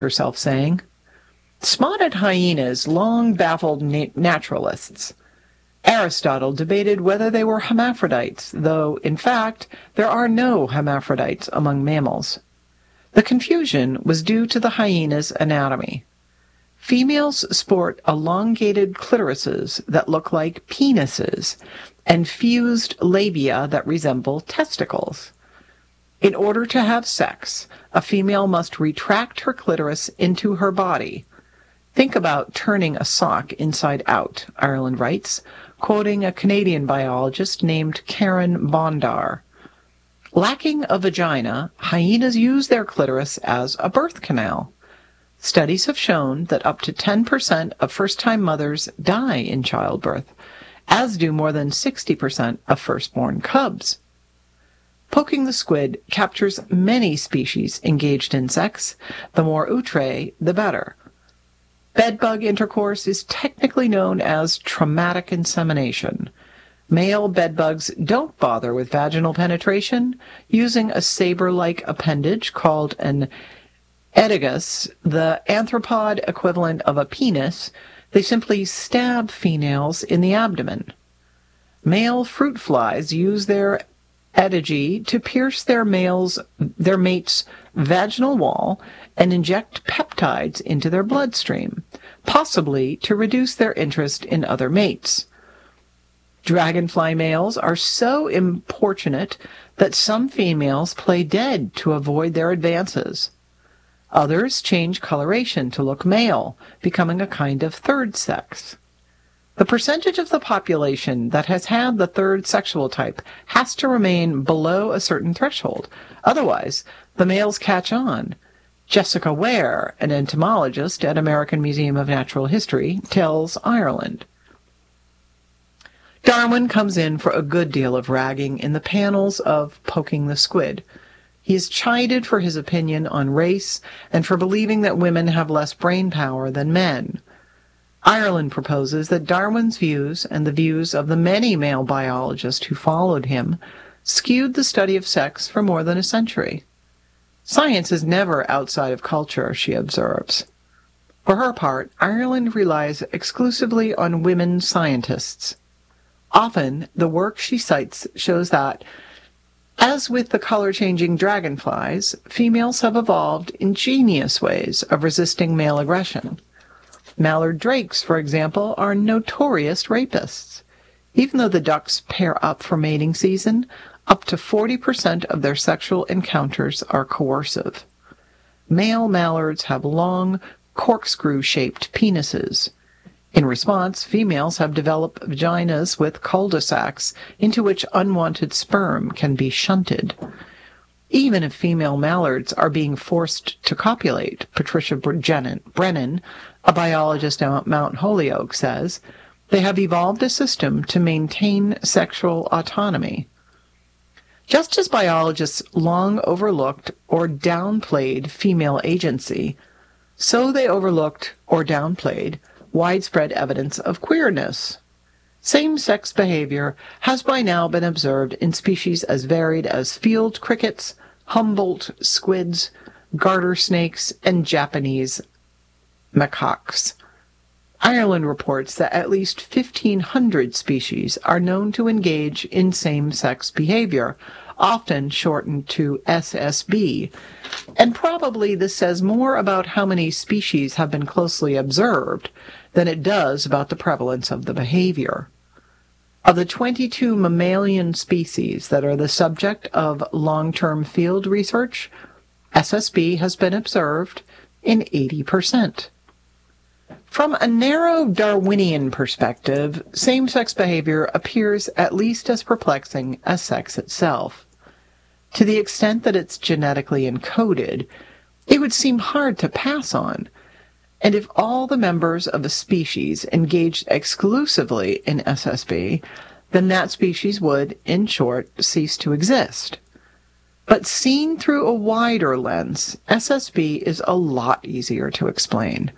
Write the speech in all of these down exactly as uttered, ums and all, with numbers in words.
herself saying. Spotted hyenas long baffled na- naturalists. Aristotle debated whether they were hermaphrodites, though, in fact, there are no hermaphrodites among mammals. The confusion was due to the hyena's anatomy. Females sport elongated clitorises that look like penises and fused labia that resemble testicles. In order to have sex, a female must retract her clitoris into her body. Think about turning a sock inside out, Ireland writes, quoting a Canadian biologist named Karen Bondar. Lacking a vagina, hyenas use their clitoris as a birth canal. Studies have shown that up to ten percent of first-time mothers die in childbirth, as do more than sixty percent of firstborn cubs. Poking the squid captures many species engaged in sex. The more outre, the better. Bedbug intercourse is technically known as traumatic insemination. Male bedbugs don't bother with vaginal penetration, using a saber-like appendage called an edegus, the arthropod equivalent of a penis. They simply stab females in the abdomen. Male fruit flies use their edige to pierce their male's, their mate's vaginal wall and inject peptides into their bloodstream, possibly to reduce their interest in other mates. Dragonfly males are so importunate that some females play dead to avoid their advances. Others change coloration to look male, becoming a kind of third sex. The percentage of the population that has had the third sexual type has to remain below a certain threshold. Otherwise, the males catch on. Jessica Ware, an entomologist at American Museum of Natural History, tells Ireland. Darwin comes in for a good deal of ragging in the panels of Poking the Squid. He is chided for his opinion on race and for believing that women have less brain power than men. Ireland proposes that Darwin's views and the views of the many male biologists who followed him skewed the study of sex for more than a century. Science is never outside of culture, she observes. For her part, Ireland relies exclusively on women scientists. Often, the work she cites shows that, as with the color-changing dragonflies, females have evolved ingenious ways of resisting male aggression. Mallard drakes, for example, are notorious rapists. Even though the ducks pair up for mating season, up to forty percent of their sexual encounters are coercive. Male mallards have long, corkscrew-shaped penises. In response, females have developed vaginas with cul-de-sacs into which unwanted sperm can be shunted. Even if female mallards are being forced to copulate, Patricia Brennan, a biologist at Mount Holyoke, says, they have evolved a system to maintain sexual autonomy. Just as biologists long overlooked or downplayed female agency, so they overlooked or downplayed widespread evidence of queerness. Same-sex behavior has by now been observed in species as varied as field crickets, Humboldt squids, garter snakes, and Japanese macaques. Ireland reports that at least fifteen hundred species are known to engage in same-sex behavior, often shortened to S S B, and probably this says more about how many species have been closely observed than it does about the prevalence of the behavior. Of the twenty-two mammalian species that are the subject of long-term field research, S S B has been observed in eighty percent. From a narrow Darwinian perspective, same-sex behavior appears at least as perplexing as sex itself. To the extent that it's genetically encoded, it would seem hard to pass on. And if all the members of a species engaged exclusively in S S B, then that species would, in short, cease to exist. But seen through a wider lens, S S B is a lot easier to explain.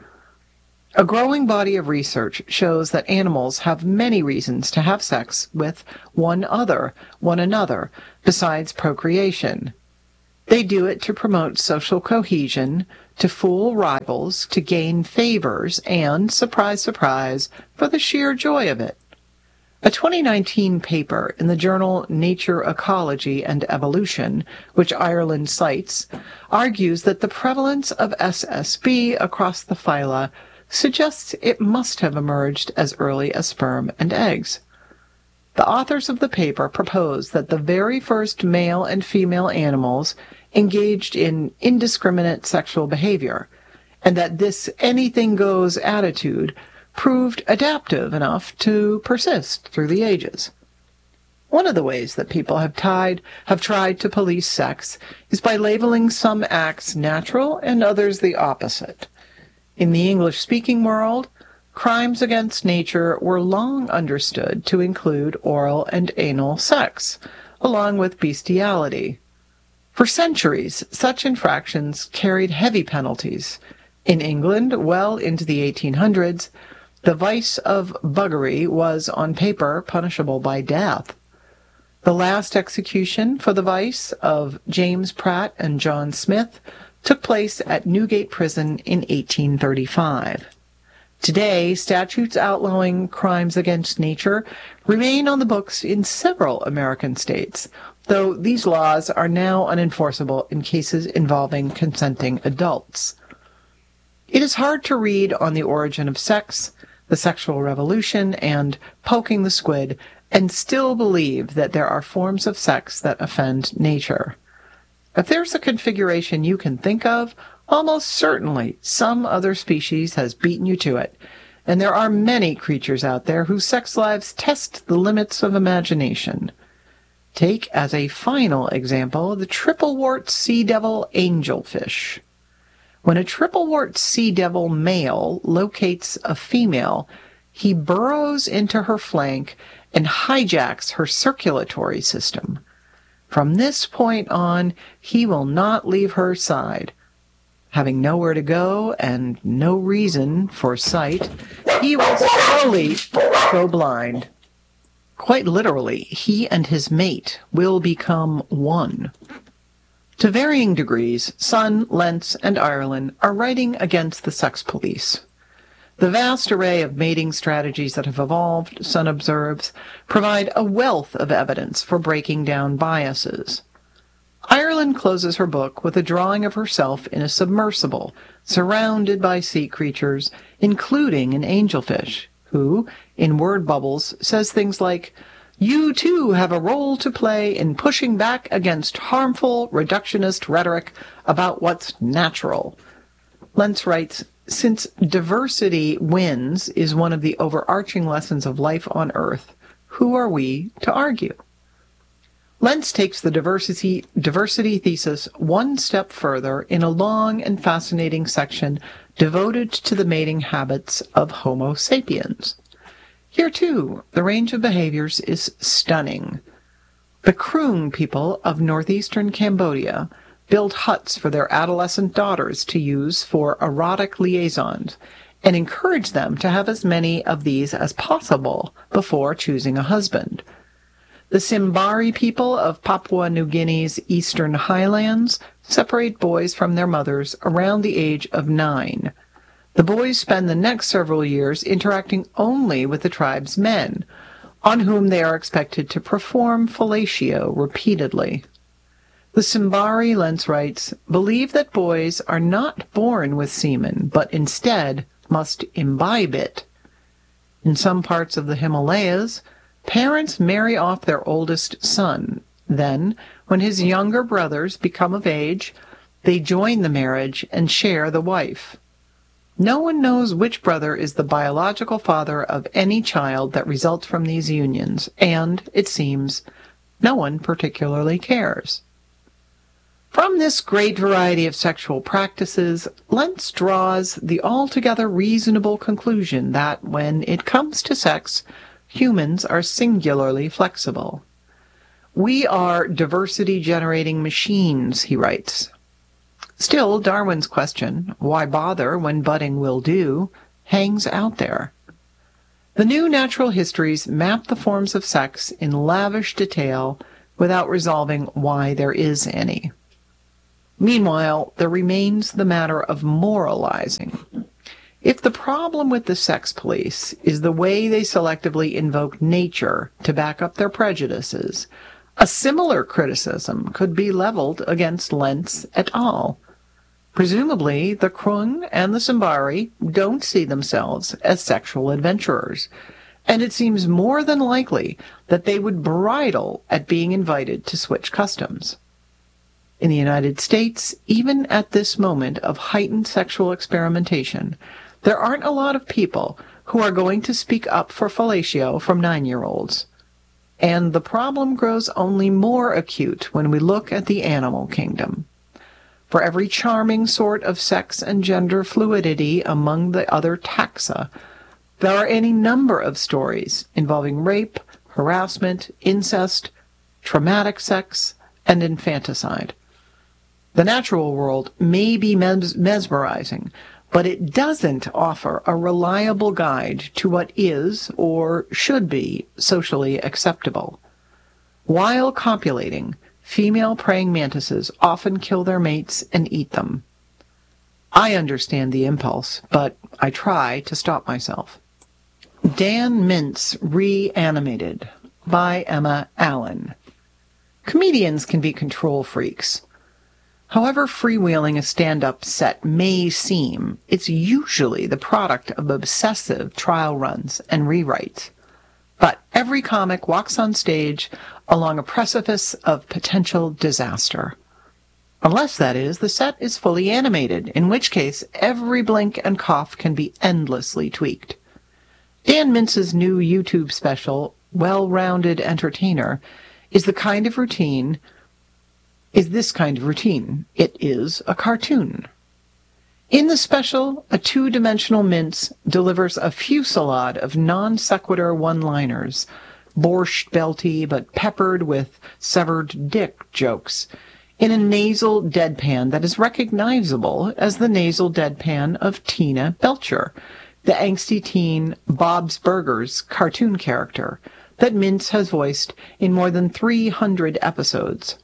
A growing body of research shows that animals have many reasons to have sex with one other, one another, besides procreation. They do it to promote social cohesion, to fool rivals, to gain favors, and, surprise, surprise, for the sheer joy of it. A twenty nineteen paper in the journal Nature, Ecology and Evolution, which Ireland cites, argues that the prevalence of S S B across the phyla suggests it must have emerged as early as sperm and eggs. The authors of the paper propose that the very first male and female animals engaged in indiscriminate sexual behavior, and that this anything-goes attitude proved adaptive enough to persist through the ages. One of the ways that people have, tied, have tried to police sex is by labeling some acts natural and others the opposite. In the English-speaking world, crimes against nature were long understood to include oral and anal sex, along with bestiality. For centuries, such infractions carried heavy penalties. In England, well into the eighteen hundreds, the vice of buggery was, on paper, punishable by death. The last execution for the vice of James Pratt and John Smith took place at Newgate Prison in eighteen thirty-five. Today, statutes outlawing crimes against nature remain on the books in several American states, though these laws are now unenforceable in cases involving consenting adults. It is hard to read on the origin of sex, the sexual revolution, and poking the squid, and still believe that there are forms of sex that offend nature. If there's a configuration you can think of, almost certainly some other species has beaten you to it, and there are many creatures out there whose sex lives test the limits of imagination. Take as a final example the triple-wart sea devil angelfish. When a triple-wart sea devil male locates a female, he burrows into her flank and hijacks her circulatory system. From this point on, he will not leave her side. Having nowhere to go and no reason for sight, he will slowly go blind. Quite literally, he and his mate will become one. To varying degrees, Sun, Lentz, and Ireland are writing against the sex police. The vast array of mating strategies that have evolved, Sun observes, provide a wealth of evidence for breaking down biases. Ireland closes her book with a drawing of herself in a submersible, surrounded by sea creatures, including an angelfish, who, in word bubbles, says things like, "You too have a role to play in pushing back against harmful, reductionist rhetoric about what's natural." Lentz writes, "Since diversity wins is one of the overarching lessons of life on Earth, who are we to argue?" Lentz takes the diversity, diversity thesis one step further in a long and fascinating section devoted to the mating habits of Homo sapiens. Here, too, the range of behaviors is stunning. The Kroong people of northeastern Cambodia build huts for their adolescent daughters to use for erotic liaisons and encourage them to have as many of these as possible before choosing a husband. The Simbari people of Papua New Guinea's eastern highlands separate boys from their mothers around the age of nine. The boys spend the next several years interacting only with the tribe's men, on whom they are expected to perform fellatio repeatedly. The Simbari, Lentz writes, believe that boys are not born with semen, but instead must imbibe it. In some parts of the Himalayas, parents marry off their oldest son. Then, when his younger brothers become of age, they join the marriage and share the wife. No one knows which brother is the biological father of any child that results from these unions, and, it seems, no one particularly cares. From this great variety of sexual practices, Lentz draws the altogether reasonable conclusion that, when it comes to sex, humans are singularly flexible. We are diversity-generating machines, he writes. Still, Darwin's question, why bother when budding will do, hangs out there. The new natural histories map the forms of sex in lavish detail without resolving why there is any. Meanwhile, there remains the matter of moralizing. If the problem with the sex police is the way they selectively invoke nature to back up their prejudices, a similar criticism could be leveled against Lentz et al. Presumably, the Krung and the Simbari don't see themselves as sexual adventurers, and it seems more than likely that they would bridle at being invited to switch customs. In the United States, even at this moment of heightened sexual experimentation, there aren't a lot of people who are going to speak up for fellatio from nine-year-olds. And the problem grows only more acute when we look at the animal kingdom. For every charming sort of sex and gender fluidity among the other taxa, there are any number of stories involving rape, harassment, incest, traumatic sex, and infanticide. The natural world may be mes- mesmerizing, but it doesn't offer a reliable guide to what is, or should be, socially acceptable. While copulating, female praying mantises often kill their mates and eat them. I understand the impulse, but I try to stop myself. Dan Mintz Reanimated by Emma Allen. Comedians can be control freaks. However freewheeling a stand-up set may seem, it's usually the product of obsessive trial runs and rewrites. But every comic walks on stage along a precipice of potential disaster. Unless, that is, the set is fully animated, in which case every blink and cough can be endlessly tweaked. Dan Mintz's new YouTube special, Well-Rounded Entertainer, is the kind of routine is this kind of routine. It is a cartoon. In the special, a two-dimensional Mintz delivers a fusillade of non-sequitur one-liners, borscht belty but peppered with severed dick jokes, in a nasal deadpan that is recognizable as the nasal deadpan of Tina Belcher, the angsty teen Bob's Burgers cartoon character that Mintz has voiced in more than three hundred episodes.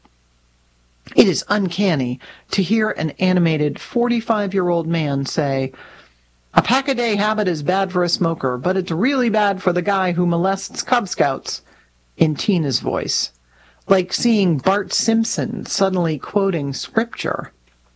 It is uncanny to hear an animated forty-five-year-old man say, "A pack-a-day habit is bad for a smoker, but it's really bad for the guy who molests Cub Scouts," in Tina's voice, like seeing Bart Simpson suddenly quoting scripture.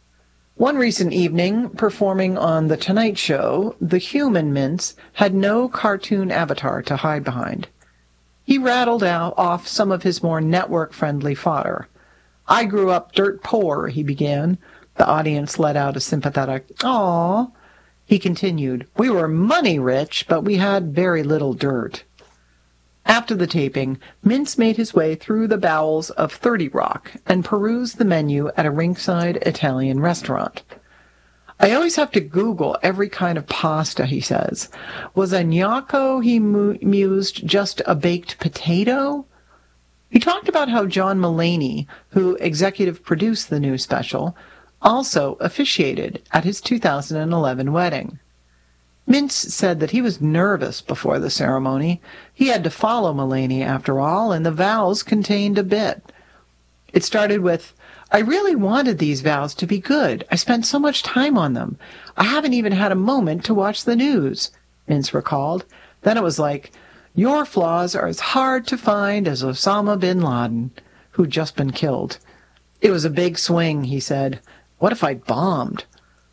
One recent evening, performing on The Tonight Show, the human Mintz had no cartoon avatar to hide behind. He rattled out off some of his more network-friendly fodder. "I grew up dirt poor," he began. The audience let out a sympathetic, "Aw." He continued, "We were money rich, but we had very little dirt." After the taping, Mintz made his way through the bowels of thirty Rock and perused the menu at a ringside Italian restaurant. "I always have to Google every kind of pasta," he says. "Was a gnocco," he mu- mused, "just a baked potato?" He talked about how John Mulaney, who executive produced the new special, also officiated at his two thousand eleven wedding. Mintz said that he was nervous before the ceremony. He had to follow Mulaney, after all, and the vows contained a bit. It started with, "I really wanted these vows to be good. I spent so much time on them. I haven't even had a moment to watch the news," Mintz recalled. Then it was like, "Your flaws are as hard to find as Osama bin Laden, who'd just been killed." It was a big swing, he said. "What if I'd bombed?"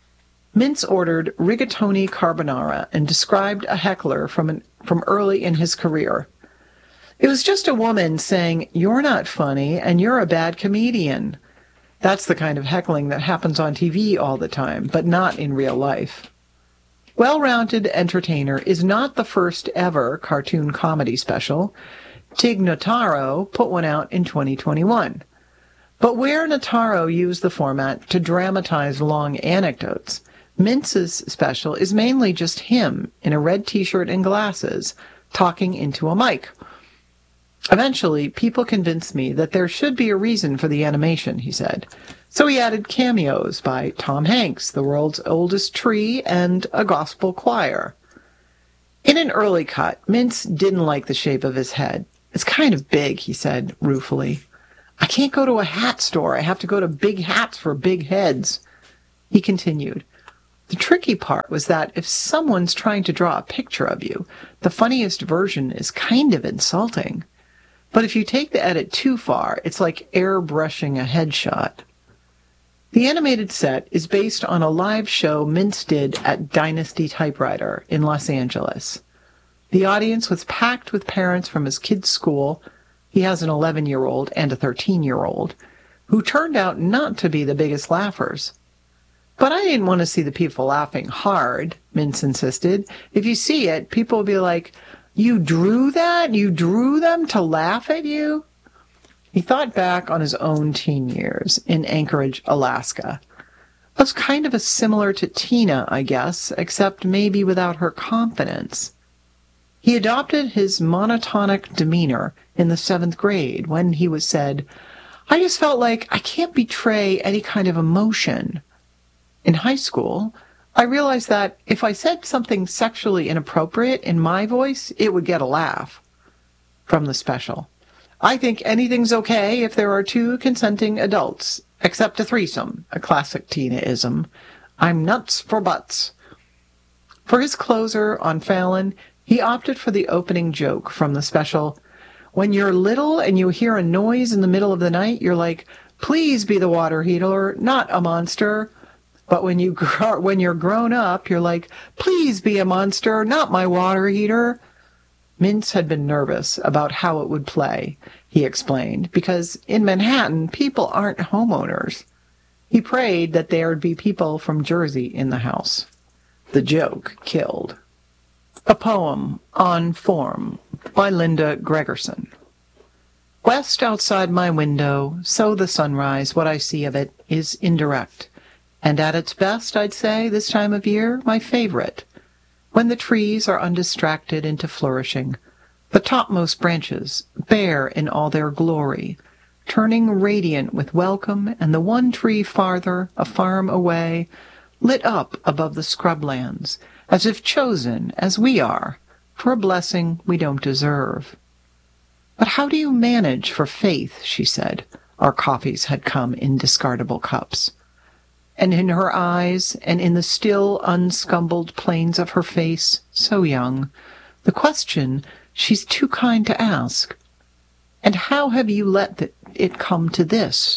Mintz ordered rigatoni carbonara and described a heckler from an, from early in his career. "It was just a woman saying, 'You're not funny and you're a bad comedian.' That's the kind of heckling that happens on T V all the time, but not in real life." Well-Rounded Entertainer is not the first ever cartoon comedy special. Tig Notaro put one out in twenty twenty-one. But where Notaro used the format to dramatize long anecdotes, Mintz's special is mainly just him in a red t-shirt and glasses talking into a mic. "Eventually, people convinced me that there should be a reason for the animation," he said. So he added cameos by Tom Hanks, the world's oldest tree, and a gospel choir. In an early cut, Mintz didn't like the shape of his head. "It's kind of big," he said ruefully. I can't go to a hat store. I have to go to Big Hats for big heads. He continued, the tricky part was that if someone's trying to draw a picture of you, the funniest version is kind of insulting. But if you take the edit too far, it's like airbrushing a headshot. The animated set is based on a live show Mintz did at Dynasty Typewriter in Los Angeles. The audience was packed with parents from his kid's school. He has an eleven-year-old and a thirteen-year-old, who turned out not to be the biggest laughers. But I didn't want to see the people laughing hard, Mintz insisted. If you see it, people will be like, you drew that? You drew them to laugh at you? He thought back on his own teen years in Anchorage, Alaska. I was kind of a similar to Tina, I guess, except maybe without her confidence. He adopted his monotonic demeanor in the seventh grade when he was said, I just felt like I can't betray any kind of emotion. In high school, I realized that if I said something sexually inappropriate in my voice, it would get a laugh. From the special. I think anything's okay if there are two consenting adults, except a threesome, a classic Tina-ism. I'm nuts for butts. For his closer on Fallon, he opted for the opening joke from the special. When you're little and you hear a noise in the middle of the night, you're like, please be the water heater, not a monster. But when, you grow, when you're grown up, you're like, please be a monster, not my water heater. Mintz had been nervous about how it would play, he explained, because in Manhattan, people aren't homeowners. He prayed that there would be people from Jersey in the house. The joke killed. A poem on form by Linda Gregerson. West outside my window, so the sunrise, what I see of it, is indirect. And at its best, I'd say, this time of year, my favorite, when the trees are undistracted into flourishing, the topmost branches bare in all their glory, turning radiant with welcome, and the one tree farther, a farm away, lit up above the scrublands, as if chosen, as we are, for a blessing we don't deserve. But how do you manage for faith, she said. Our coffees had come in discardable cups. And in her eyes, and in the still, unscumbled planes of her face, so young, the question she's too kind to ask. And how have you let it come to this?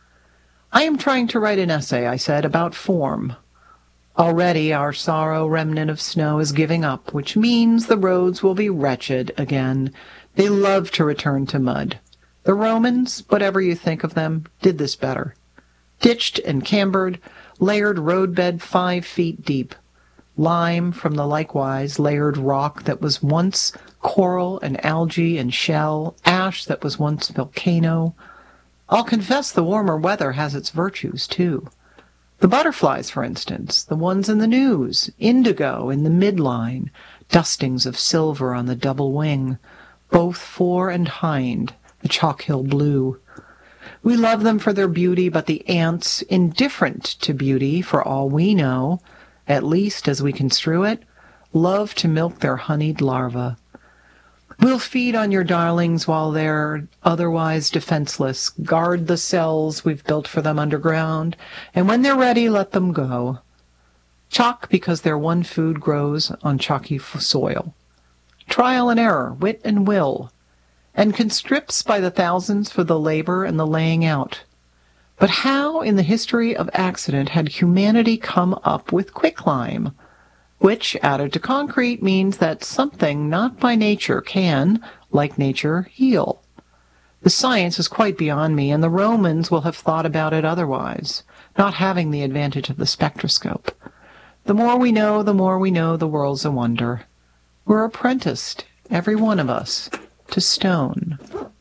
I am trying to write an essay, I said, about form. Already our sorrow remnant of snow is giving up, which means the roads will be wretched again. They love to return to mud. The Romans, whatever you think of them, did this better. Ditched and cambered, layered roadbed five feet deep, lime from the likewise layered rock that was once coral and algae and shell, ash that was once volcano. I'll confess the warmer weather has its virtues, too. The butterflies, for instance, the ones in the news, indigo in the midline, dustings of silver on the double wing, both fore and hind, the Chalk Hill blue. We love them for their beauty, but the ants, indifferent to beauty for all we know, at least as we construe it, love to milk their honeyed larvae. We'll feed on your darlings while they're otherwise defenseless, guard the cells we've built for them underground, and when they're ready, let them go. Chalk because their one food grows on chalky soil. Trial and error, wit and will, and conscripts by the thousands for the labor and the laying out. But how in the history of accident had humanity come up with quicklime, which, added to concrete, means that something not by nature can, like nature, heal? The science is quite beyond me, and the Romans will have thought about it otherwise, not having the advantage of the spectroscope. The more we know, the more we know the world's a wonder. We're apprenticed, every one of us, to stone.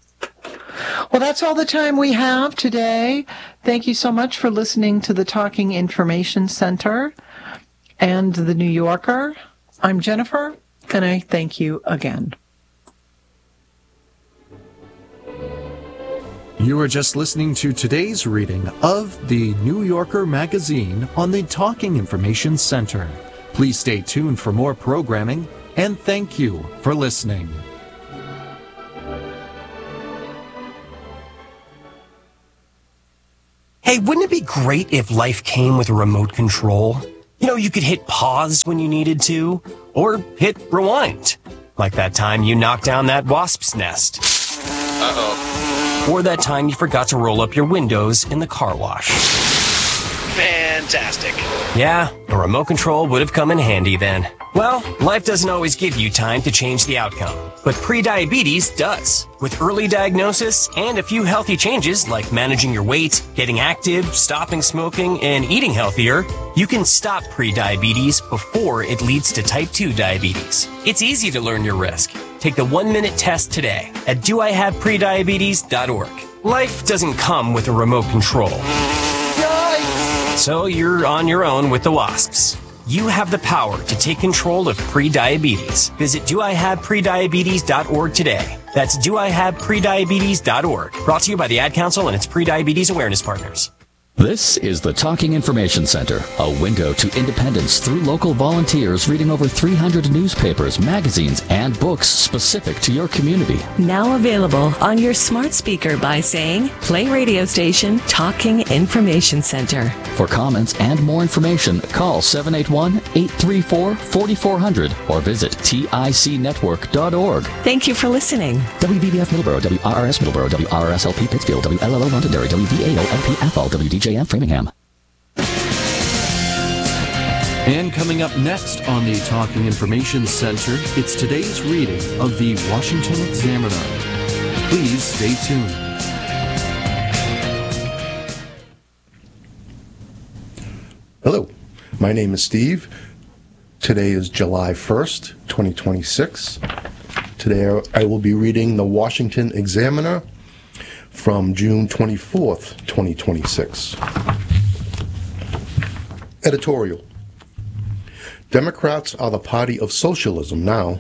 Well, that's all the time we have today. Thank you so much for listening to the Talking Information Center and the New Yorker. I'm Jennifer, and I thank you again. You are just listening to today's reading of the New Yorker magazine on the Talking Information Center. Please stay tuned for more programming, and thank you for listening. Hey, wouldn't it be great if life came with a remote control? You know, you could hit pause when you needed to, or hit rewind. Like that time you knocked down that wasp's nest. Uh-oh. Or that time you forgot to roll up your windows in the car wash. Fantastic. Yeah, a remote control would have come in handy then. Well, life doesn't always give you time to change the outcome, but prediabetes does. With early diagnosis and a few healthy changes like managing your weight, getting active, stopping smoking, and eating healthier, you can stop prediabetes before it leads to type two diabetes. It's easy to learn your risk. Take the one-minute test today at do I have prediabetes dot org. Life doesn't come with a remote control. So you're on your own with the wasps. You have the power to take control of prediabetes. Visit do I have prediabetes dot org today. That's do I have prediabetes dot org. Brought to you by the Ad Council and its prediabetes awareness partners. This is the Talking Information Center, a window to independence through local volunteers reading over three hundred newspapers, magazines, and books specific to your community. Now available on your smart speaker by saying, play radio station Talking Information Center. For comments and more information, call seven eight one, eight three four, four four zero zero or visit tic network dot org. Thank you for listening. W B B F Middleborough, W R R S Middleborough, W R R S L P Pittsfield, W L L O Londonderry, W V A O L P Athol, W D J M Framingham. And coming up next on the Talking Information Center, it's today's reading of the Washington Examiner. Please stay tuned. Hello, my name is Steve. Today is July first, twenty twenty-six. Today I will be reading the Washington Examiner from June twenty-fourth, twenty twenty-six. Editorial. Democrats are the party of socialism now.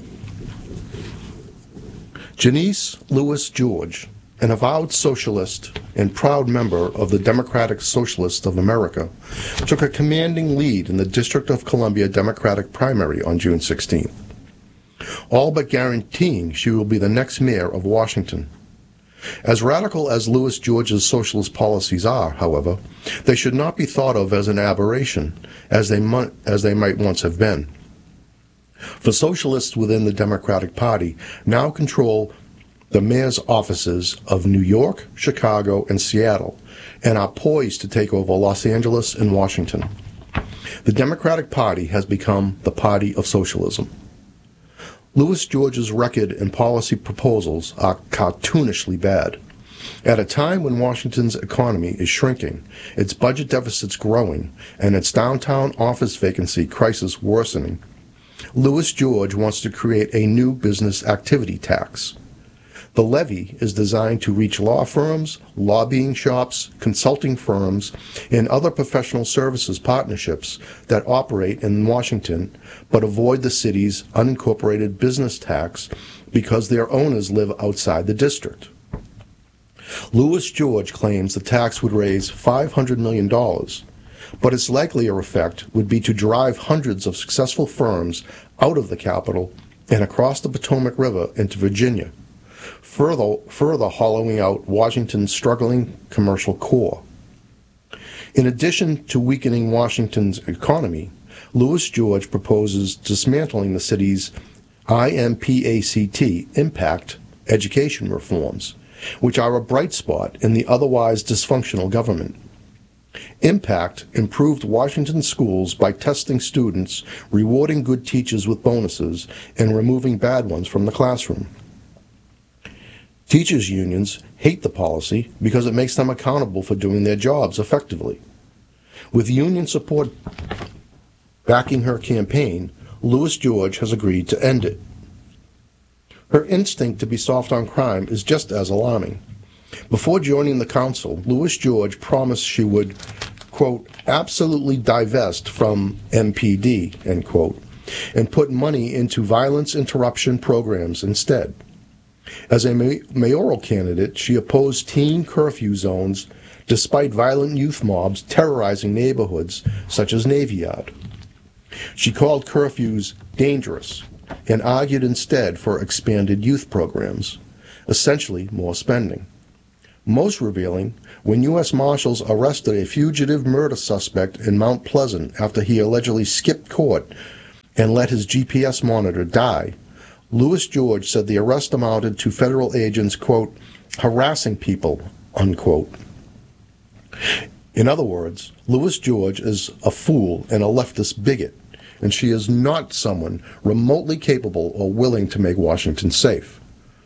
Janice Lewis George, an avowed socialist and proud member of the Democratic Socialists of America, took a commanding lead in the District of Columbia Democratic primary on June sixteenth, all but guaranteeing she will be the next mayor of Washington. As radical as Lewis George's socialist policies are, however, they should not be thought of as an aberration, as they, mu- as they might once have been. For socialists within the Democratic Party now control the mayor's offices of New York, Chicago, and Seattle, and are poised to take over Los Angeles and Washington. The Democratic Party has become the party of socialism. Lewis George's record and policy proposals are cartoonishly bad. At a time when Washington's economy is shrinking, its budget deficits growing, and its downtown office vacancy crisis worsening, Lewis George wants to create a new business activity tax. The levy is designed to reach law firms, lobbying shops, consulting firms, and other professional services partnerships that operate in Washington but avoid the city's unincorporated business tax because their owners live outside the district. Lewis George claims the tax would raise five hundred million dollars, but its likelier effect would be to drive hundreds of successful firms out of the capital and across the Potomac River into Virginia, further, further hollowing out Washington's struggling commercial core. In addition to weakening Washington's economy, Lewis George proposes dismantling the city's I M P A C T, Impact, education reforms, which are a bright spot in the otherwise dysfunctional government. Impact improved Washington schools by testing students, rewarding good teachers with bonuses, and removing bad ones from the classroom. Teachers' unions hate the policy because it makes them accountable for doing their jobs effectively. With union support backing her campaign, Lewis George has agreed to end it. Her instinct to be soft on crime is just as alarming. Before joining the council, Lewis George promised she would, quote, absolutely divest from M P D, end quote, and put money into violence interruption programs instead. As a may- mayoral candidate, she opposed teen curfew zones despite violent youth mobs terrorizing neighborhoods such as Navy Yard. She called curfews dangerous and argued instead for expanded youth programs, essentially more spending. Most revealing, when U S Marshals arrested a fugitive murder suspect in Mount Pleasant after he allegedly skipped court and let his G P S monitor die, Louis George said the arrest amounted to federal agents, quote, harassing people, unquote. In other words, Louis George is a fool and a leftist bigot, and she is not someone remotely capable or willing to make Washington safe.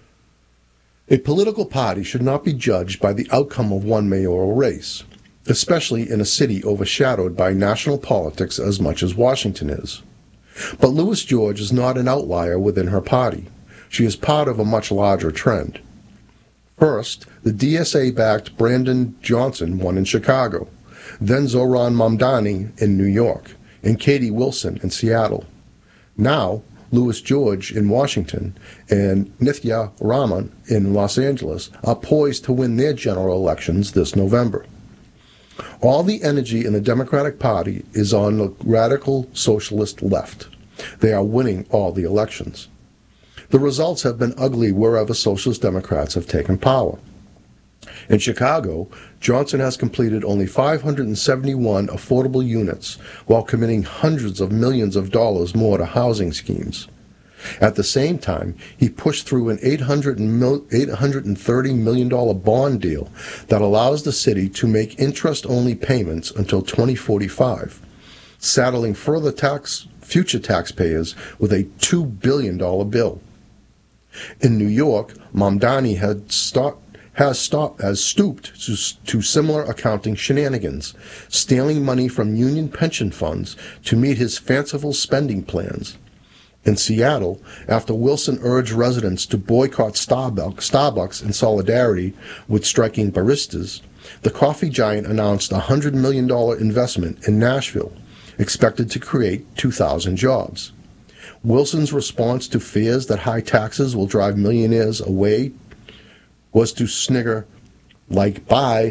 A political party should not be judged by the outcome of one mayoral race, especially in a city overshadowed by national politics as much as Washington is. But Louis George is not an outlier within her party. She is part of a much larger trend. First, the D S A-backed Brandon Johnson won in Chicago, then Zohran Mamdani in New York, and Katie Wilson in Seattle. Now, Louis George in Washington and Nithya Raman in Los Angeles are poised to win their general elections this November. All the energy in the Democratic Party is on the radical socialist left. They are winning all the elections. The results have been ugly wherever Socialist Democrats have taken power. In Chicago, Johnson has completed only five hundred seventy-one affordable units while committing hundreds of millions of dollars more to housing schemes. At the same time, he pushed through an eight hundred thirty million dollars bond deal that allows the city to make interest-only payments until twenty forty-five, saddling further tax, future taxpayers with a two billion dollars bill. In New York, Mamdani had stopped has, stopped, has stooped to, to similar accounting shenanigans, stealing money from union pension funds to meet his fanciful spending plans. In Seattle, after Wilson urged residents to boycott Starbucks, Starbucks in solidarity with striking baristas, the coffee giant announced a one hundred million dollars investment in Nashville, expected to create two thousand jobs. Wilson's response to fears that high taxes will drive millionaires away was to snigger, like, bye.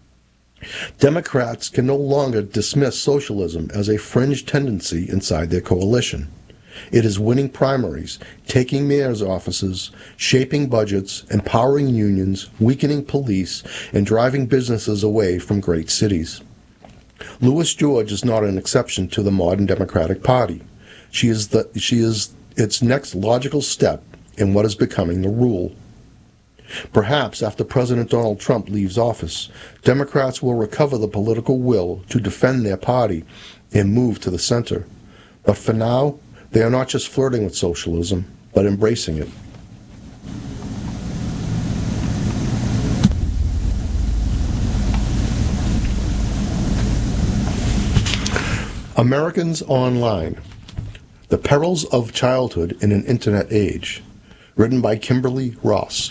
Democrats can no longer dismiss socialism as a fringe tendency inside their coalition. It is winning primaries, taking mayor's offices, shaping budgets, empowering unions, weakening police, and driving businesses away from great cities. Louis George is not an exception to the modern Democratic Party. She is the she is its next logical step in what is becoming the rule. Perhaps after President Donald Trump leaves office, Democrats will recover the political will to defend their party and move to the center. But for now, they are not just flirting with socialism, but embracing it. Americans Online: The Perils of Childhood in an Internet Age, written by Kimberly Ross.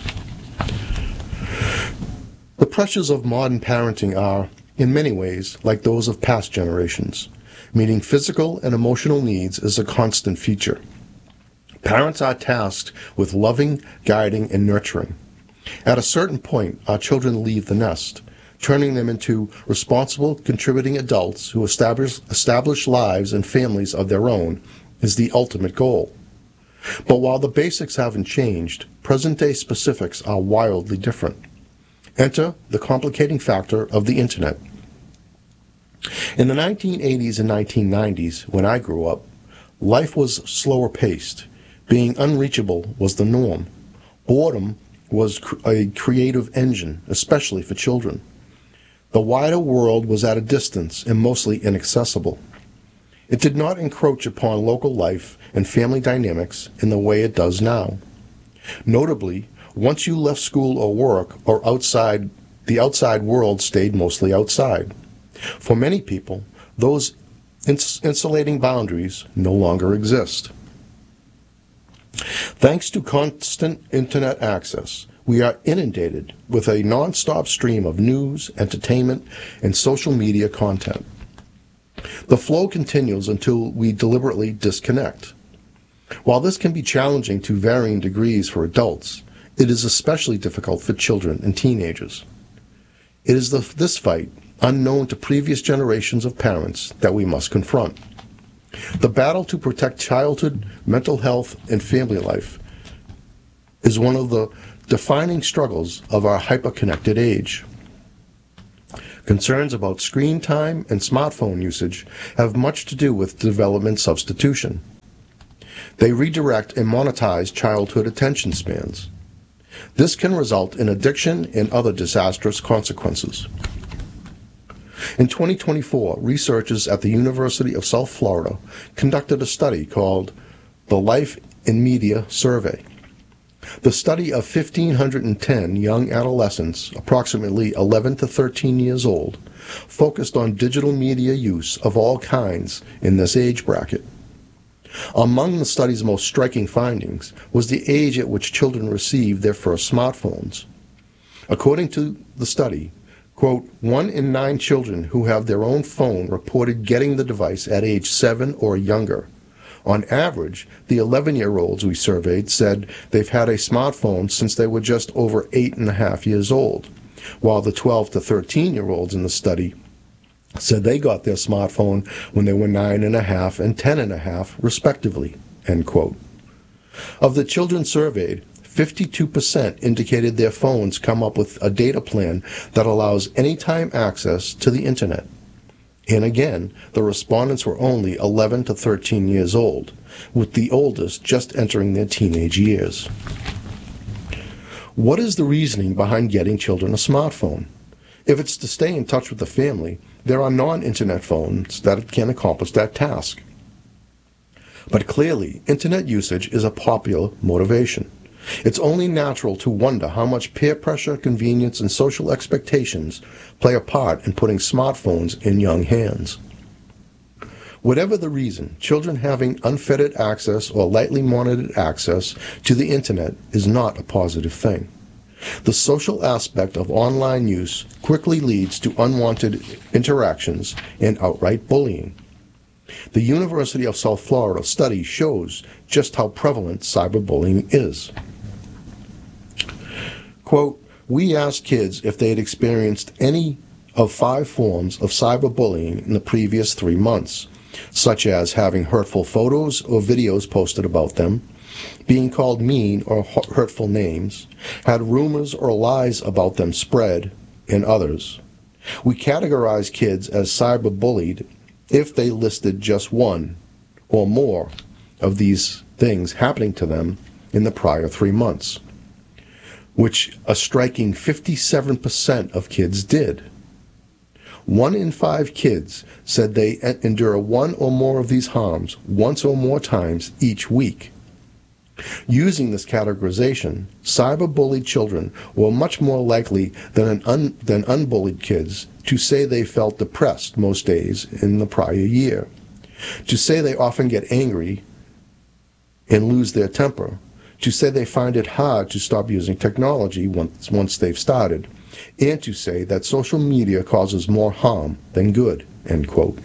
The pressures of modern parenting are, in many ways, like those of past generations. Meeting physical and emotional needs is a constant feature. Parents are tasked with loving, guiding, and nurturing. At a certain point, our children leave the nest. Turning them into responsible, contributing adults who establish, establish lives and families of their own is the ultimate goal. But while the basics haven't changed, present-day specifics are wildly different. Enter the complicating factor of the Internet. In the nineteen eighties and nineteen nineties, when I grew up, life was slower paced. Being unreachable was the norm. Boredom was a creative engine, especially for children. The wider world was at a distance and mostly inaccessible. It did not encroach upon local life and family dynamics in the way it does now. Notably, once you left school or work or outside, the outside world stayed mostly outside. For many people, those ins- insulating boundaries no longer exist. Thanks to constant internet access, we are inundated with a non-stop stream of news, entertainment, and social media content. The flow continues until we deliberately disconnect. While this can be challenging to varying degrees for adults, it is especially difficult for children and teenagers. It is the, this fight, unknown to previous generations of parents, that we must confront. The battle to protect childhood, mental health, and family life is one of the defining struggles of our hyper-connected age. Concerns about screen time and smartphone usage have much to do with development substitution. They redirect and monetize childhood attention spans. This can result in addiction and other disastrous consequences. In twenty twenty-four, researchers at the University of South Florida conducted a study called the Life in Media Survey. The study of one thousand five hundred ten young adolescents, approximately eleven to thirteen years old, focused on digital media use of all kinds in this age bracket. Among the study's most striking findings was the age at which children received their first smartphones. According to the study, quote, one in nine children who have their own phone reported getting the device at age seven or younger. On average, the eleven-year-olds we surveyed said they've had a smartphone since they were just over eight and a half years old, while the twelve to thirteen-year-olds in the study said they got their smartphone when they were nine and a half and ten and a half, respectively, end quote. Of the children surveyed, fifty-two percent indicated their phones come up with a data plan that allows anytime access to the internet. And again, the respondents were only eleven to thirteen years old, with the oldest just entering their teenage years. What is the reasoning behind getting children a smartphone? If it's to stay in touch with the family, there are non-internet phones that can accomplish that task. But clearly, internet usage is a popular motivation. It's only natural to wonder how much peer pressure, convenience, and social expectations play a part in putting smartphones in young hands. Whatever the reason, children having unfettered access or lightly monitored access to the internet is not a positive thing. The social aspect of online use quickly leads to unwanted interactions and outright bullying. The University of South Florida study shows just how prevalent cyberbullying is. Quote, we asked kids if they had experienced any of five forms of cyberbullying in the previous three months, such as having hurtful photos or videos posted about them, being called mean or hurtful names, had rumors or lies about them spread, and others. We categorized kids as cyberbullied if they listed just one or more of these things happening to them in the prior three months, which a striking fifty-seven percent of kids did. One in five kids said they endure one or more of these harms once or more times each week. Using this categorization, cyberbullied children were much more likely than, an un, than unbullied kids to say they felt depressed most days in the prior year, to say they often get angry and lose their temper, to say they find it hard to stop using technology once, once they've started, and to say that social media causes more harm than good, end quote.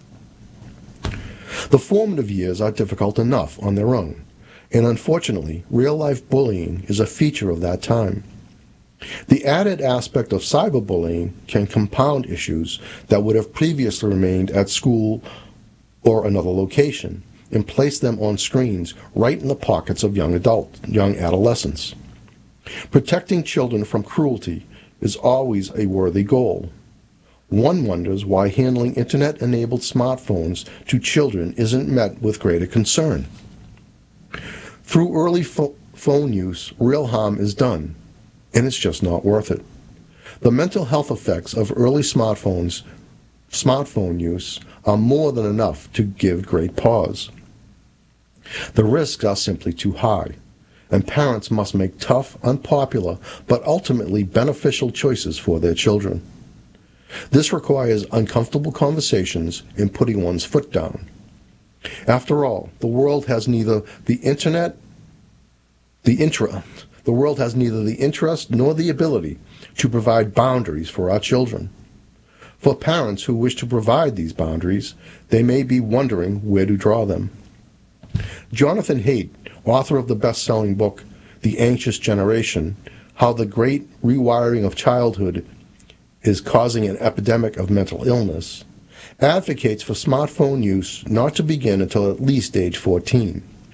The formative years are difficult enough on their own, and unfortunately, real-life bullying is a feature of that time. The added aspect of cyberbullying can compound issues that would have previously remained at school or another location, and place them on screens right in the pockets of young adult, young adolescents. Protecting children from cruelty is always a worthy goal. One wonders why handling internet-enabled smartphones to children isn't met with greater concern. Through early fo- phone use, real harm is done, and it's just not worth it. The mental health effects of early smartphones, smartphone use are more than enough to give great pause. The risks are simply too high, and parents must make tough, unpopular, but ultimately beneficial choices for their children. This requires uncomfortable conversations and putting one's foot down. After all, the world has neither the internet, the intra, the world has neither the interest nor the ability to provide boundaries for our children. For parents who wish to provide these boundaries, they may be wondering where to draw them. Jonathan Haidt, author of the best-selling book, The Anxious Generation, How the Great Rewiring of Childhood is Causing an Epidemic of Mental Illness, advocates for smartphone use not to begin until at least age fourteen.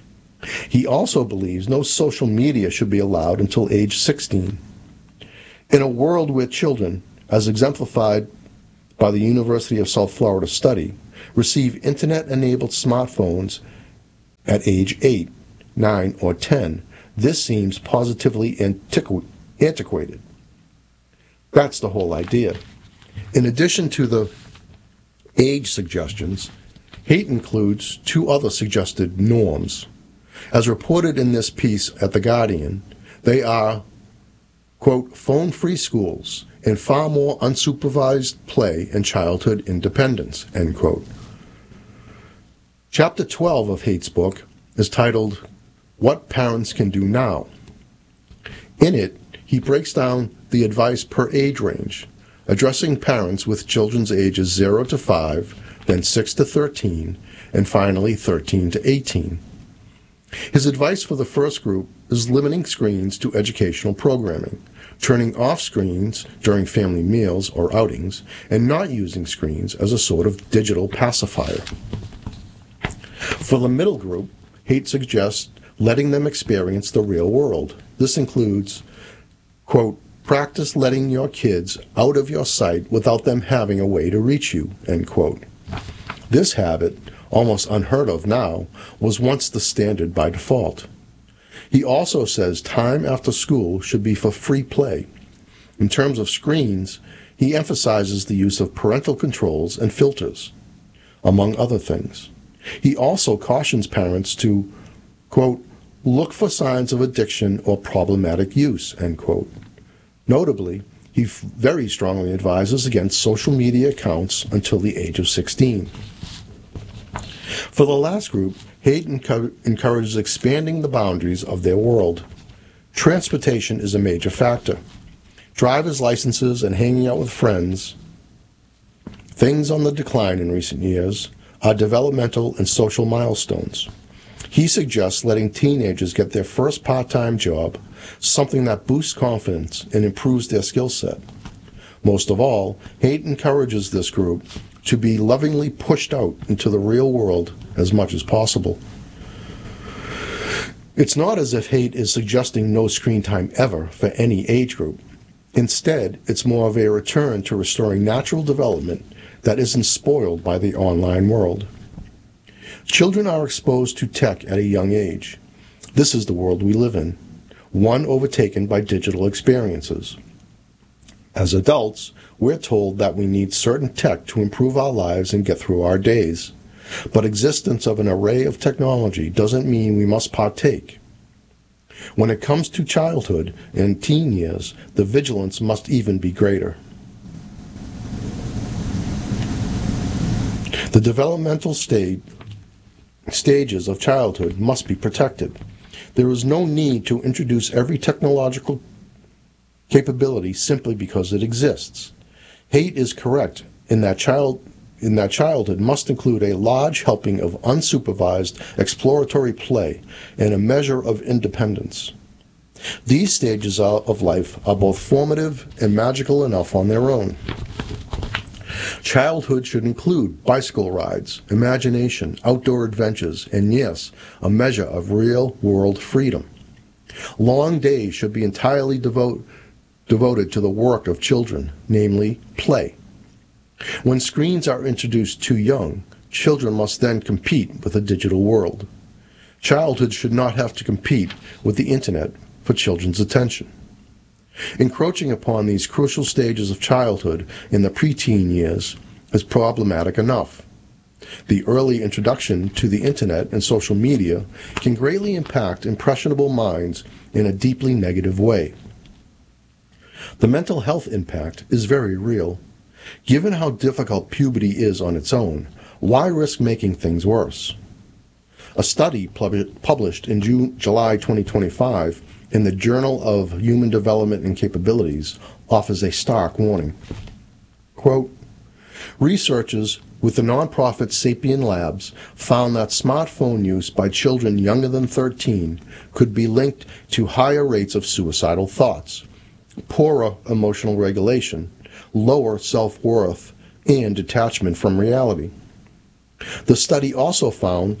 He also believes no social media should be allowed until age sixteen. In a world where children, as exemplified by the University of South Florida study, receive internet-enabled smartphones at age eight, nine, or ten, this seems positively antiqu- antiquated. That's the whole idea. In addition to the age suggestions, Haidt includes two other suggested norms. As reported in this piece at The Guardian, they are, quote, phone-free schools and far more unsupervised play and childhood independence, end quote. Chapter twelve of Haidt's book is titled, What Parents Can Do Now. In it, he breaks down the advice per age range, addressing parents with children's ages zero to five, then six to thirteen, and finally thirteen to eighteen. His advice for the first group is limiting screens to educational programming, turning off screens during family meals or outings, and not using screens as a sort of digital pacifier. For the middle group, Haidt suggests letting them experience the real world. This includes, quote, practice letting your kids out of your sight without them having a way to reach you, end quote. This habit, almost unheard of now, was once the standard by default. He also says time after school should be for free play. In terms of screens, he emphasizes the use of parental controls and filters, among other things. He also cautions parents to, quote, look for signs of addiction or problematic use, end quote. Notably, he very strongly advises against social media accounts until the age of sixteen. For the last group, Haidt encourages expanding the boundaries of their world. Transportation is a major factor. Driver's licenses and hanging out with friends, things on the decline in recent years, are developmental and social milestones. He suggests letting teenagers get their first part-time job, something that boosts confidence and improves their skill set. Most of all, Haidt encourages this group to be lovingly pushed out into the real world as much as possible. It's not as if Haidt is suggesting no screen time ever for any age group. Instead, it's more of a return to restoring natural development that isn't spoiled by the online world. Children are exposed to tech at a young age. This is the world we live in, one overtaken by digital experiences. As adults, we're told that we need certain tech to improve our lives and get through our days. But existence of an array of technology doesn't mean we must partake. When it comes to childhood and teen years, the vigilance must even be greater. The developmental stage, stages of childhood must be protected. There is no need to introduce every technological capability simply because it exists. Haidt is correct in that child in that childhood must include a large helping of unsupervised exploratory play and a measure of independence. These stages of life are both formative and magical enough on their own. Childhood should include bicycle rides, imagination, outdoor adventures, and yes, a measure of real-world freedom. Long days should be entirely devote, devoted to the work of children, namely play. When screens are introduced too young, children must then compete with the digital world. Childhood should not have to compete with the internet for children's attention. Encroaching upon these crucial stages of childhood in the preteen years is problematic enough. The early introduction to the internet and social media can greatly impact impressionable minds in a deeply negative way. The mental health impact is very real. Given how difficult puberty is on its own, why risk making things worse? A study pub- published in June, July twenty twenty-five in the Journal of Human Development and Capabilities offers a stark warning. Quote, researchers with the nonprofit Sapien Labs found that smartphone use by children younger than thirteen could be linked to higher rates of suicidal thoughts, poorer emotional regulation, lower self-worth, and detachment from reality. The study also found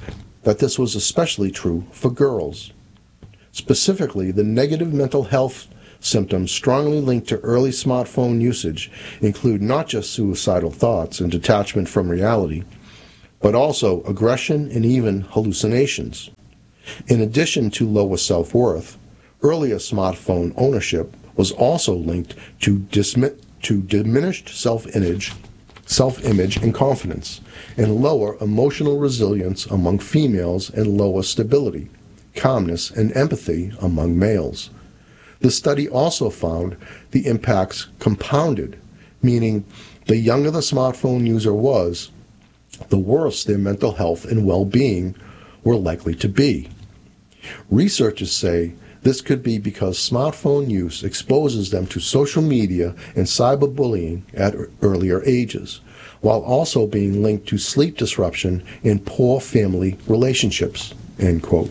that this was especially true for girls. Specifically, the negative mental health symptoms strongly linked to early smartphone usage include not just suicidal thoughts and detachment from reality, but also aggression and even hallucinations. In addition to lower self-worth, earlier smartphone ownership was also linked to, dismi- to diminished self-image, self-image and confidence, and lower emotional resilience among females and lower stability, calmness, and empathy among males. The study also found the impacts compounded, meaning the younger the smartphone user was, the worse their mental health and well-being were likely to be. Researchers say this could be because smartphone use exposes them to social media and cyberbullying at earlier ages, while also being linked to sleep disruption and poor family relationships, end quote.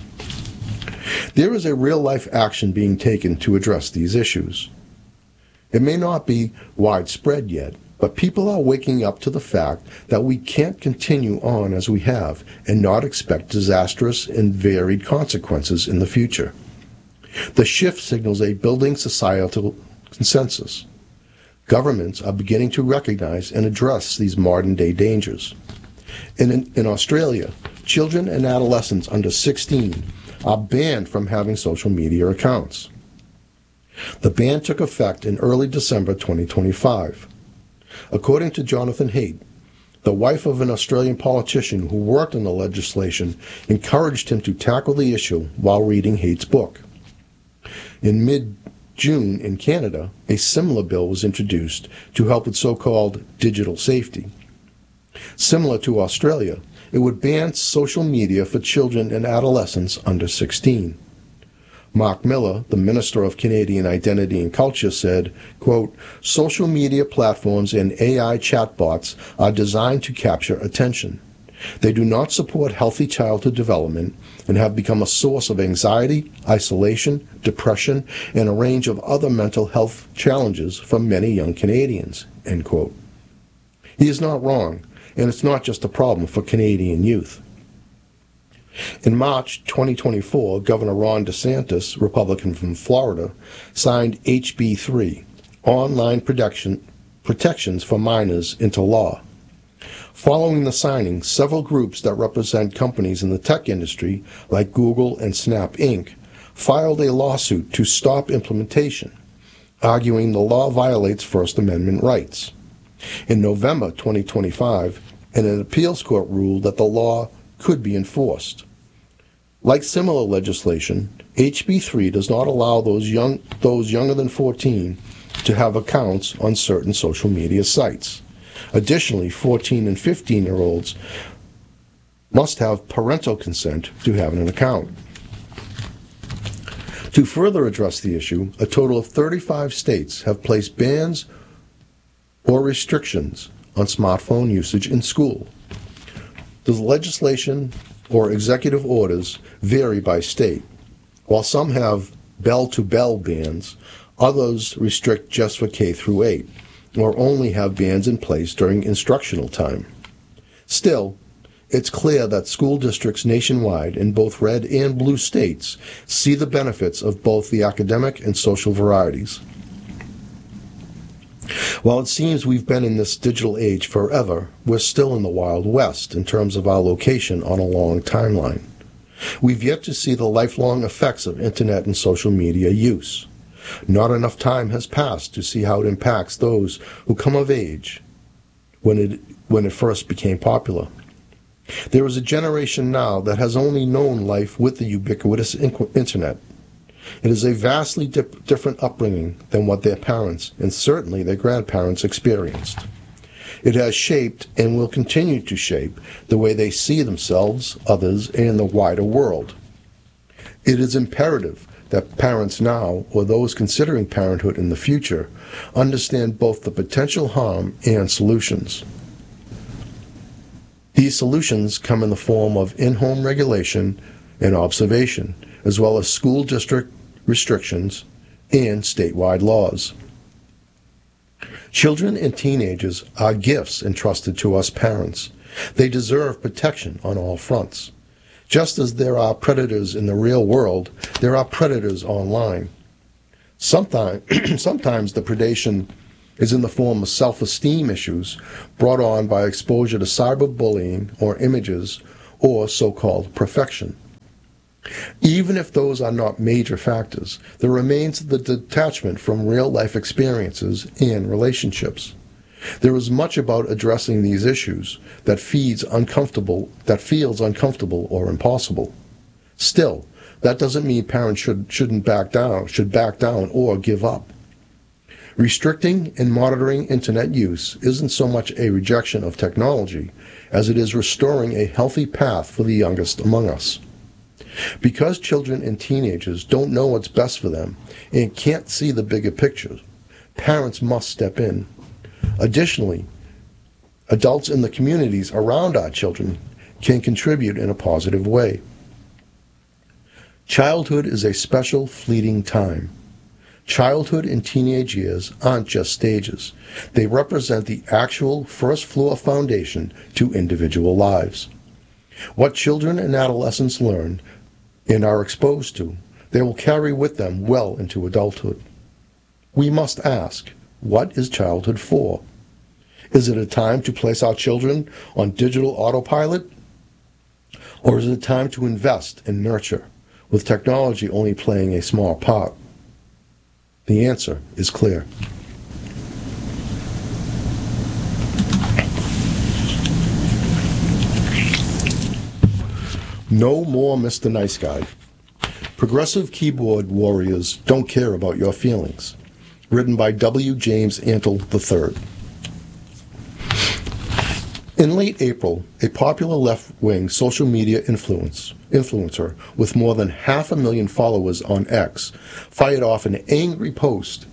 There is a real-life action being taken to address these issues. It may not be widespread yet, but people are waking up to the fact that we can't continue on as we have and not expect disastrous and varied consequences in the future. The shift signals a building societal consensus. Governments are beginning to recognize and address these modern-day dangers. In, in Australia, children and adolescents under sixteen are banned from having social media accounts. The ban took effect in early December twenty twenty-five. According to Jonathan Haidt, the wife of an Australian politician who worked on the legislation encouraged him to tackle the issue while reading Haidt's book. In mid-June in Canada, a similar bill was introduced to help with so-called digital safety. Similar to Australia, it would ban social media for children and adolescents under sixteen. Mark Miller, the Minister of Canadian Identity and Culture, said, quote, "Social media platforms and A I chatbots are designed to capture attention. They do not support healthy childhood development and have become a source of anxiety, isolation, depression, and a range of other mental health challenges for many young Canadians," end quote. He is not wrong, and it's not just a problem for Canadian youth. In March twenty twenty-four, Governor Ron DeSantis, Republican from Florida, signed H B three, Online Protection, Protections for Minors, into law. Following the signing, several groups that represent companies in the tech industry, like Google and Snap Incorporated, filed a lawsuit to stop implementation, arguing the law violates First Amendment rights. In November twenty twenty-five, an appeals court ruled that the law could be enforced. Like similar legislation, H B three does not allow those young those younger than fourteen to have accounts on certain social media sites. Additionally, fourteen and fifteen-year-olds must have parental consent to have an account. To further address the issue, a total of thirty-five states have placed bans or restrictions on smartphone usage in school. The legislation or executive orders vary by state. While some have bell-to-bell bans, others restrict just for K through eight, or only have bans in place during instructional time. Still, it's clear that school districts nationwide in both red and blue states see the benefits of both the academic and social varieties. While it seems we've been in this digital age forever, we're still in the Wild West in terms of our location on a long timeline. We've yet to see the lifelong effects of internet and social media use. Not enough time has passed to see how it impacts those who come of age when it, when it first became popular. There is a generation now that has only known life with the ubiquitous internet. It is a vastly dip, different upbringing than what their parents, and certainly their grandparents, experienced. It has shaped and will continue to shape the way they see themselves, others, and the wider world. It is imperative that parents now, or those considering parenthood in the future, understand both the potential harm and solutions. These solutions come in the form of in-home regulation and observation, as well as school district restrictions and statewide laws. Children and teenagers are gifts entrusted to us parents. They deserve protection on all fronts. Just as there are predators in the real world, there are predators online. Sometimes, sometimes the predation is in the form of self-esteem issues brought on by exposure to cyberbullying or images or so-called perfection. Even if those are not major factors, there remains the detachment from real-life experiences and relationships. There is much about addressing these issues that feeds uncomfortable, that feels uncomfortable or impossible. Still, that doesn't mean parents should, shouldn't back down, should back down or give up. Restricting and monitoring internet use isn't so much a rejection of technology as it is restoring a healthy path for the youngest among us. Because children and teenagers don't know what's best for them and can't see the bigger picture, parents must step in. Additionally, adults in the communities around our children can contribute in a positive way. Childhood is a special, fleeting time. Childhood and teenage years aren't just stages. They represent the actual first-floor foundation to individual lives. What children and adolescents learn and are exposed to, they will carry with them well into adulthood. We must ask, what is childhood for? Is it a time to place our children on digital autopilot? Or is it a time to invest and nurture, with technology only playing a small part? The answer is clear. No more Mister Nice Guy. Progressive keyboard warriors don't care about your feelings. Written by W. James Antle the third. In late April, a popular left-wing social media influence, influencer with more than half a million followers on X fired off an angry post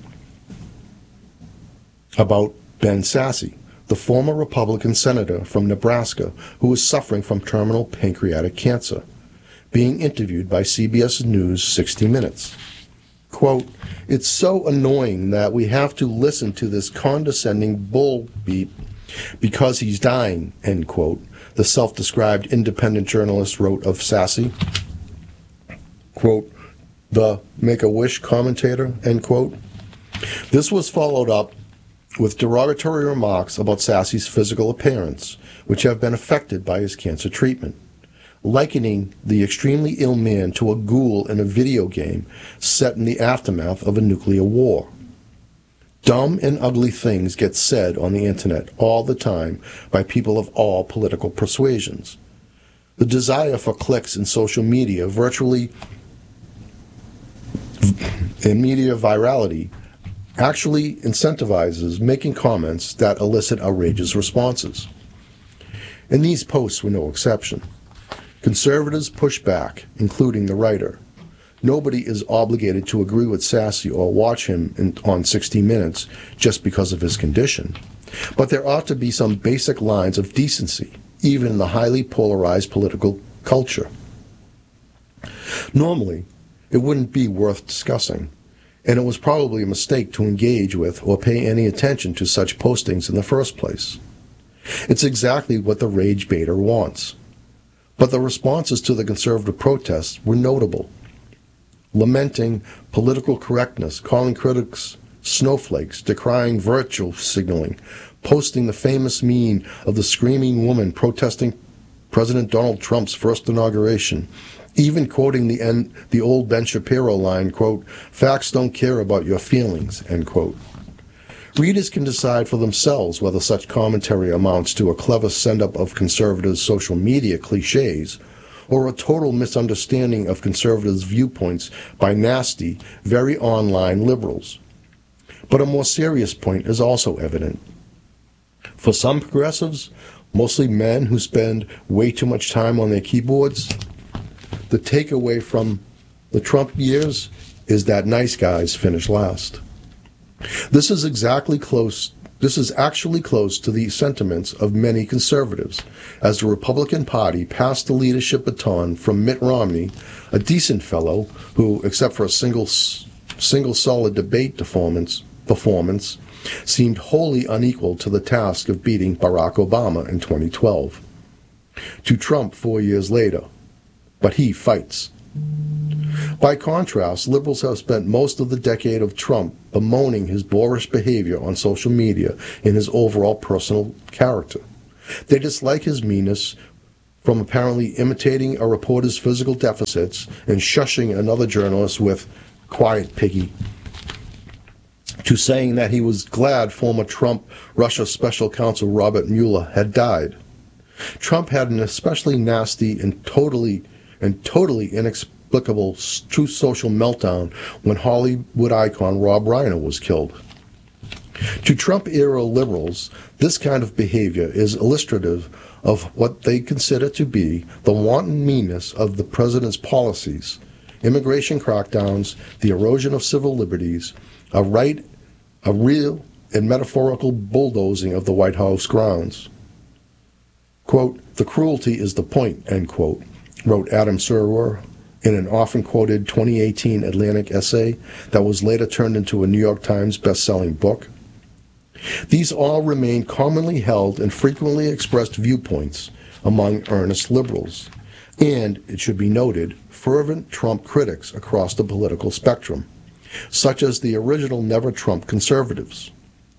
about Ben Sasse, the former Republican senator from Nebraska who is suffering from terminal pancreatic cancer, being interviewed by C B S News sixty minutes. Quote, "It's so annoying that we have to listen to this condescending bull beat because he's dying," end quote, the self-described independent journalist wrote of Sasse. Quote, "The Make-A-Wish commentator," end quote. This was followed up with derogatory remarks about Sasse's physical appearance, which have been affected by his cancer treatment, likening the extremely ill man to a ghoul in a video game set in the aftermath of a nuclear war. Dumb and ugly things get said on the internet all the time by people of all political persuasions. The desire for clicks in social media virtually and media virality actually incentivizes making comments that elicit outrageous responses. And these posts were no exception. Conservatives push back, including the writer. Nobody is obligated to agree with Sasse or watch him in, on sixty minutes just because of his condition. But there ought to be some basic lines of decency, even in the highly polarized political culture. Normally, it wouldn't be worth discussing, and it was probably a mistake to engage with or pay any attention to such postings in the first place. It's exactly what the rage baiter wants. But the responses to the conservative protests were notable. Lamenting political correctness, calling critics snowflakes, decrying virtue signaling, posting the famous meme of the screaming woman protesting President Donald Trump's first inauguration, even quoting the, end, the old Ben Shapiro line, quote, "Facts don't care about your feelings," end quote. Readers can decide for themselves whether such commentary amounts to a clever send-up of conservatives' social media cliches or a total misunderstanding of conservatives' viewpoints by nasty, very online liberals. But a more serious point is also evident. For some progressives, mostly men who spend way too much time on their keyboards, the takeaway from the Trump years is that nice guys finish last. This is exactly close This is actually close to the sentiments of many conservatives, as the Republican Party passed the leadership baton from Mitt Romney, a decent fellow who, except for a single single solid debate performance, performance, seemed wholly unequal to the task of beating Barack Obama in twenty twelve, to Trump four years later, but he fights. By contrast, liberals have spent most of the decade of Trump bemoaning his boorish behavior on social media and his overall personal character. They dislike his meanness, from apparently imitating a reporter's physical deficits and shushing another journalist with, "Quiet, piggy," to saying that he was glad former Trump Russia special counsel Robert Mueller had died. Trump had an especially nasty and totally and totally inexplicable true social meltdown when Hollywood icon Rob Reiner was killed. To Trump-era liberals, this kind of behavior is illustrative of what they consider to be the wanton meanness of the president's policies: immigration crackdowns, the erosion of civil liberties, a right, a real and metaphorical bulldozing of the White House grounds. Quote, "The cruelty is the point," end quote, wrote Adam Serwer in an often-quoted twenty eighteen Atlantic essay that was later turned into a New York Times best-selling book. These all remain commonly held and frequently expressed viewpoints among earnest liberals, and, it should be noted, fervent Trump critics across the political spectrum, such as the original Never Trump conservatives,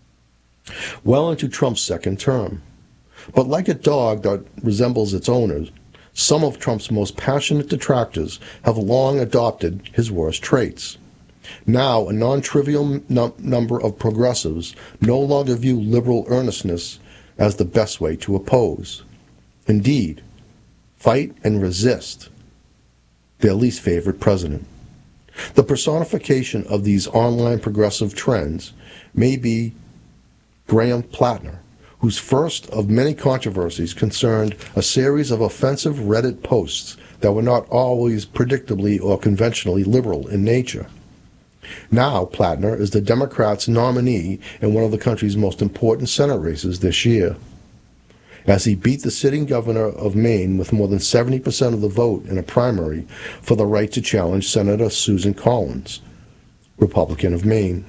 well into Trump's second term. But like a dog that resembles its owner, some of Trump's most passionate detractors have long adopted his worst traits. Now, a non-trivial num- number of progressives no longer view liberal earnestness as the best way to oppose. Indeed, fight and resist their least favorite president. The personification of these online progressive trends may be Graham Plattner, whose first of many controversies concerned a series of offensive Reddit posts that were not always predictably or conventionally liberal in nature. Now, Plattner is the Democrats' nominee in one of the country's most important Senate races this year, as he beat the sitting governor of Maine with more than seventy percent of the vote in a primary for the right to challenge Senator Susan Collins, Republican of Maine.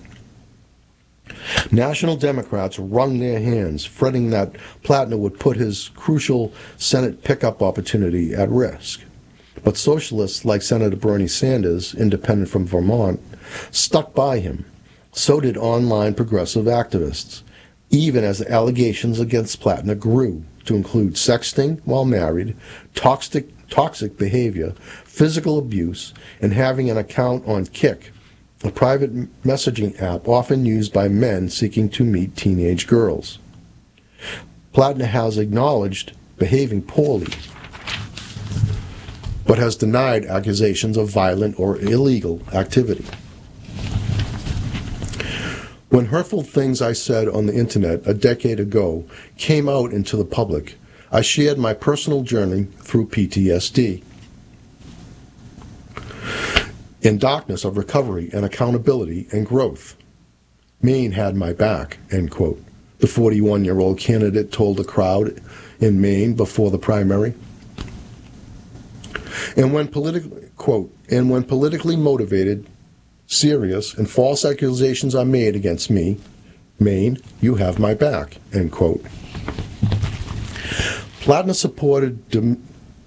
National Democrats wrung their hands, fretting that Plattner would put his crucial Senate pickup opportunity at risk. But socialists like Senator Bernie Sanders, independent from Vermont, stuck by him. So did online progressive activists, even as the allegations against Plattner grew to include sexting while married, toxic, toxic behavior, physical abuse, and having an account on Kik, a private messaging app often used by men seeking to meet teenage girls. Plattner has acknowledged behaving poorly, but has denied accusations of violent or illegal activity. When hurtful things I said on the internet a decade ago came out into the public, I shared my personal journey through P T S D. In darkness of recovery and accountability and growth. Maine had my back, end quote, the forty-one-year-old candidate told a crowd in Maine before the primary. And when politically, quote, and when politically motivated, serious, and false accusations are made against me, Maine, you have my back, end quote. Plattner supported dem-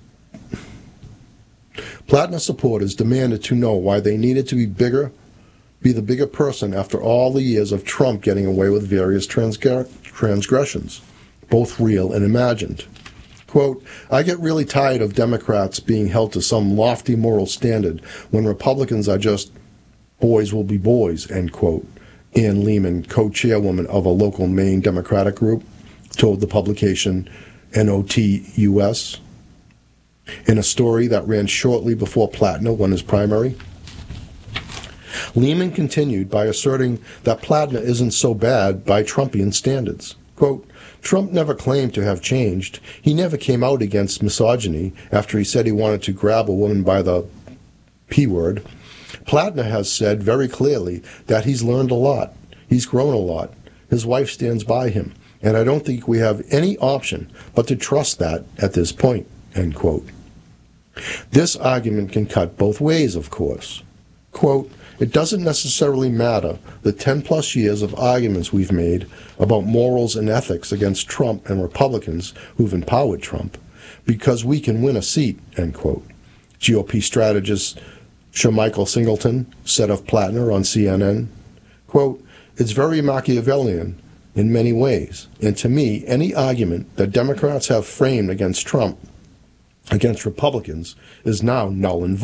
Plattner supporters demanded to know why they needed to be bigger, be the bigger person after all the years of Trump getting away with various transg- transgressions, both real and imagined. Quote, I get really tired of Democrats being held to some lofty moral standard when Republicans are just boys will be boys, end quote. Ann Lehman, co-chairwoman of a local Maine Democratic group, told the publication N O T U S in a story that ran shortly before Plattner won his primary. Lehman continued by asserting that Plattner isn't so bad by Trumpian standards. Quote, Trump never claimed to have changed. He never came out against misogyny after he said he wanted to grab a woman by the P word. Plattner has said very clearly that he's learned a lot. He's grown a lot. His wife stands by him. And I don't think we have any option but to trust that at this point, end quote. This argument can cut both ways, of course. Quote, it doesn't necessarily matter the ten-plus years of arguments we've made about morals and ethics against Trump and Republicans who've empowered Trump, because we can win a seat, end quote. G O P strategist Shermichael Singleton said of Plattner on C N N, quote, "It's very Machiavellian in many ways, and to me, any argument that Democrats have framed against Trump, against Republicans, is now null and void.